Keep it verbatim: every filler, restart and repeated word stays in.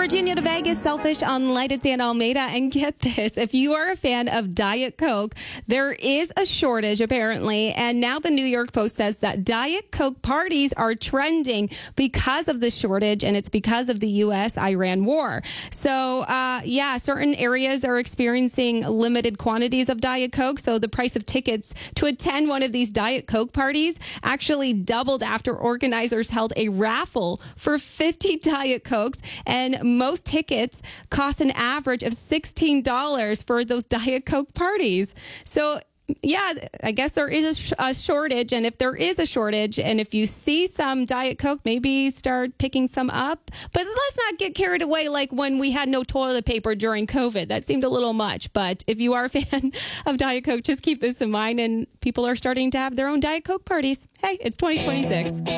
Virginia to Vegas, Selfish on Light at San Almeida. And get this, if you are a fan of Diet Coke, there is a shortage apparently. And now the New York Post says that Diet Coke parties are trending because of the shortage, and it's because of the U S Iran war. So, uh, yeah, certain areas are experiencing limited quantities of Diet Coke. So the price of tickets to attend one of these Diet Coke parties actually doubled after organizers held a raffle for fifty Diet Cokes. And most tickets cost an average of sixteen dollars for those Diet Coke parties. So, yeah, I guess there is a, sh- a shortage. And if there is a shortage, and if you see some Diet Coke, maybe start picking some up. But let's not get carried away like when we had no toilet paper during COVID. That seemed a little much. But if you are a fan of Diet Coke, just keep this in mind. And people are starting to have their own Diet Coke parties. Hey, it's twenty twenty-six.